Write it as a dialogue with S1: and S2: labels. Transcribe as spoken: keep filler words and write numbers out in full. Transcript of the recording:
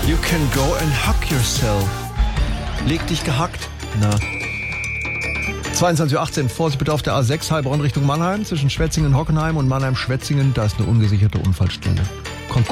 S1: You can go and hug yourself. Leg dich gehackt. Na. zweiundzwanzig Uhr achtzehn, Vorsicht bitte auf der A sechs, Heilbronn Richtung Mannheim, zwischen Schwetzingen, Hockenheim und Mannheim-Schwetzingen, da ist eine ungesicherte Unfallstelle.